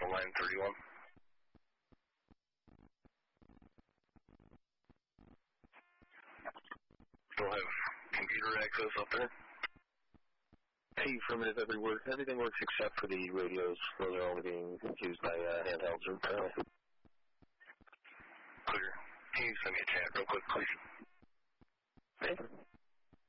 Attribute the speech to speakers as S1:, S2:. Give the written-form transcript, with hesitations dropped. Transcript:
S1: Central 931. Still have computer access up there?
S2: Hey, affirmative, everything works except for the radios. Those are only being used by handhelds apparently.
S1: Clear. Can you send me a chat real quick, please?
S2: Okay.